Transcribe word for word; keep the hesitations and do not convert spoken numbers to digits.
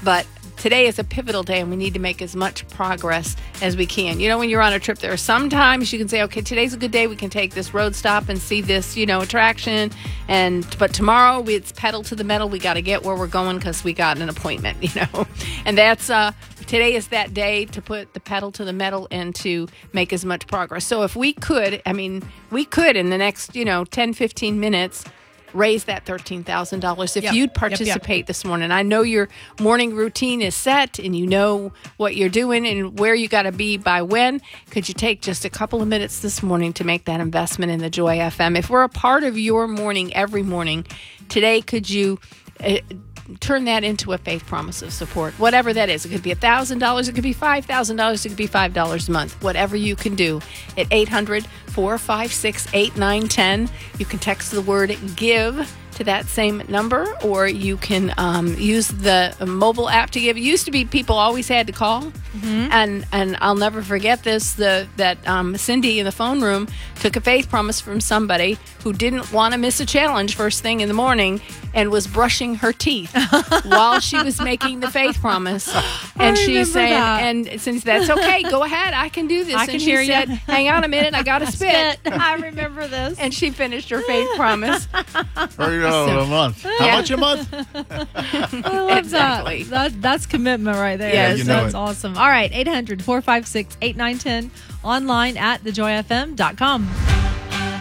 But today is a pivotal day, and we need to make as much progress as we can. You know, when you're on a trip, there are sometimes you can say, okay, today's a good day. We can take this road stop and see this, you know, attraction. And but tomorrow, we, it's pedal to the metal. We got to get where we're going because we got an appointment, you know. And that's uh, today is that day to put the pedal to the metal and to make as much progress. So if we could, I mean, we could in the next, you know, ten, fifteen minutes, raise that thirteen thousand dollars if Yep. you'd participate Yep, yep. this morning. I know your morning routine is set and you know what you're doing and where you got to be by when. Could you take just a couple of minutes this morning to make that investment in the Joy F M? If we're a part of your morning every morning, today could you uh, turn that into a faith promise of support? Whatever that is. It could be one thousand dollars. It could be five thousand dollars. It could be five dollars a month. Whatever you can do at eight hundred, four five six, eight nine one zero. You can text the word GIVE to that same number, or you can um, use the mobile app to give. It used to be people always had to call, mm-hmm. and and I'll never forget this, the that um, Cindy in the phone room took a faith promise from somebody who didn't want to miss a challenge first thing in the morning and was brushing her teeth while she was making the faith promise. And she's saying, that. and since that's okay, go ahead, I can do this. I and can she hear said, you. hang on a minute, I got to spit. I remember this. And she finished her faith promise. thirty dollars a month. How Yeah. much a month? I love Exactly. that. that. That's commitment right there. Yes. You know That's it. awesome. All right, eight hundred, four five six, eight nine one zero. Online at the joy f m dot com.